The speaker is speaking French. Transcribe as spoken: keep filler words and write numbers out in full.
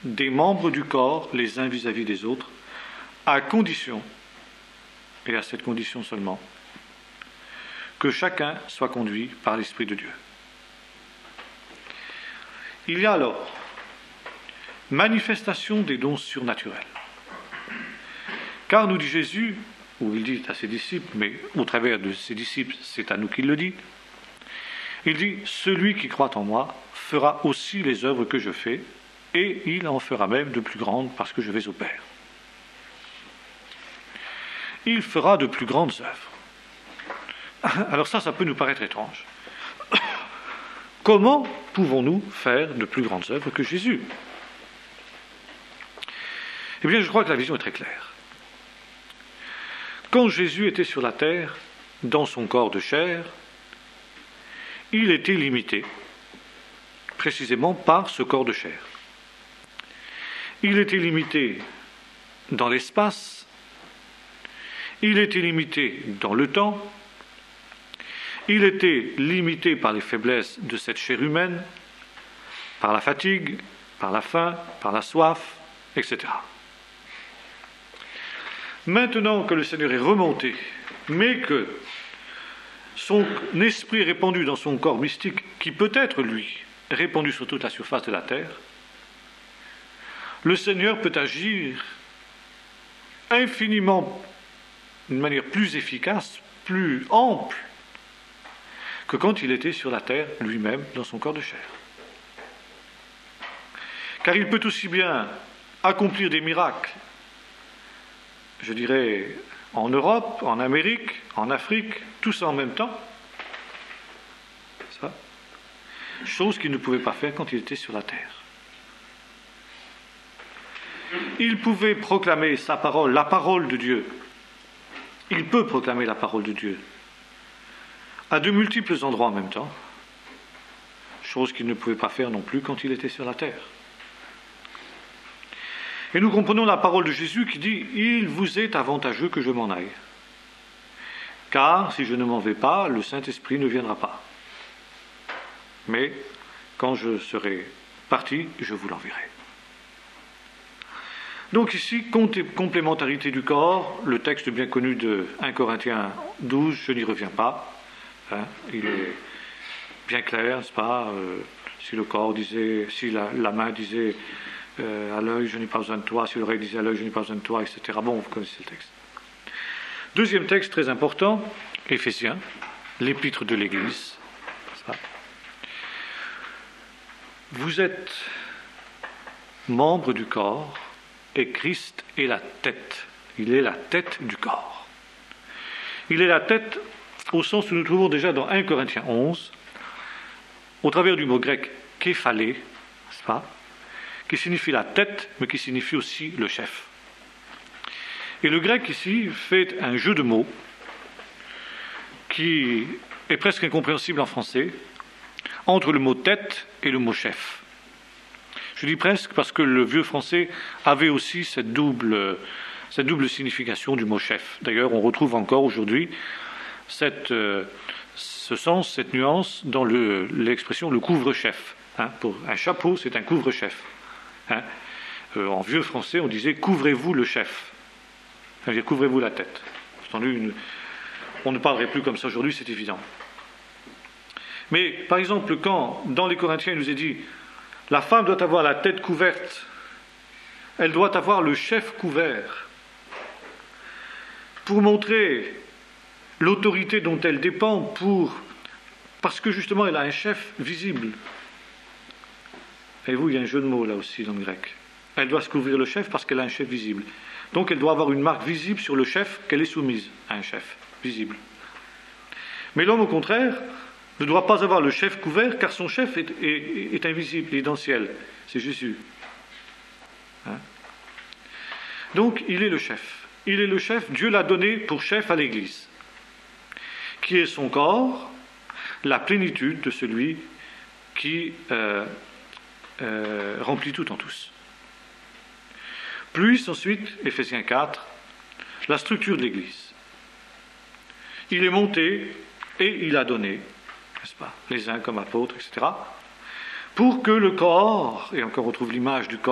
des membres du corps les uns vis-à-vis des autres, à condition, et à cette condition seulement, que chacun soit conduit par l'Esprit de Dieu. Il y a alors manifestation des dons surnaturels. Car nous dit Jésus, ou il dit à ses disciples, mais au travers de ses disciples, c'est à nous qu'il le dit, il dit « Celui qui croit en moi fera aussi les œuvres que je fais, et il en fera même de plus grandes parce que je vais au Père. » Il fera de plus grandes œuvres. Alors ça, ça peut nous paraître étrange. Comment pouvons-nous faire de plus grandes œuvres que Jésus ? Eh bien, je crois que la vision est très claire. Quand Jésus était sur la terre, dans son corps de chair, il était limité, précisément par ce corps de chair. Il était limité dans l'espace, il était limité dans le temps, il était limité par les faiblesses de cette chair humaine, par la fatigue, par la faim, par la soif, et cetera. Maintenant que le Seigneur est remonté, mais que son esprit est répandu dans son corps mystique, qui peut être, lui, répandu sur toute la surface de la terre, le Seigneur peut agir infiniment, d'une manière plus efficace, plus ample, que quand il était sur la terre lui-même, dans son corps de chair. Car il peut aussi bien accomplir des miracles, je dirais, en Europe, en Amérique, en Afrique, tout ça en même temps. Ça. Chose qu'il ne pouvait pas faire quand il était sur la terre. Il pouvait proclamer sa parole, la parole de Dieu. Il peut proclamer la parole de Dieu à de multiples endroits en même temps, chose qu'il ne pouvait pas faire non plus quand il était sur la terre. Et nous comprenons la parole de Jésus qui dit « Il vous est avantageux que je m'en aille, car si je ne m'en vais pas, le Saint-Esprit ne viendra pas. Mais quand je serai parti, je vous l'enverrai. » Donc ici, complémentarité du corps, le texte bien connu de un Corinthiens douze, je n'y reviens pas, hein, il est bien clair, n'est-ce pas, euh, si le corps disait, si la, la main disait Euh, à l'œil, je n'ai pas besoin de toi, si l'oreille disait à l'œil, je n'ai pas besoin de toi, et cetera. Bon, vous connaissez le texte. Deuxième texte très important, Éphésiens, l'épître de l'Église. Ça. Vous êtes membre du corps, et Christ est la tête. Il est la tête du corps. Il est la tête au sens où nous trouvons déjà dans un Corinthiens onze, au travers du mot grec « képhalé », n'est-ce pas, qui signifie la tête, mais qui signifie aussi le chef. Et le grec ici fait un jeu de mots qui est presque incompréhensible en français, entre le mot tête et le mot chef. Je dis presque parce que le vieux français avait aussi cette double, cette double signification du mot chef. D'ailleurs, on retrouve encore aujourd'hui cette, euh, ce sens, cette nuance dans le, l'expression le couvre-chef. Hein, pour un chapeau, c'est un couvre-chef. Hein, euh, en vieux français, on disait « couvrez-vous le chef ». C'est-à-dire « couvrez-vous la tête ». Une... On ne parlerait plus comme ça aujourd'hui, c'est évident. Mais, par exemple, quand, dans les Corinthiens, il nous est dit « la femme doit avoir la tête couverte, elle doit avoir le chef couvert », pour montrer l'autorité dont elle dépend, pour... parce que justement, elle a un chef visible. Et vous, il y a un jeu de mots là aussi dans le grec. Elle doit se couvrir le chef parce qu'elle a un chef visible. Donc elle doit avoir une marque visible sur le chef qu'elle est soumise à un chef visible. Mais l'homme, au contraire, ne doit pas avoir le chef couvert car son chef est, est, est invisible, il est dans le ciel. C'est Jésus. Hein? Donc il est le chef. Il est le chef, Dieu l'a donné pour chef à l'Église, qui est son corps, la plénitude de celui qui... Euh, Euh, remplit tout en tous. Plus ensuite, Éphésiens quatre, la structure de l'Église. Il est monté et il a donné, n'est-ce pas, les uns comme apôtres, et cetera, pour que le corps, et encore on retrouve l'image du corps,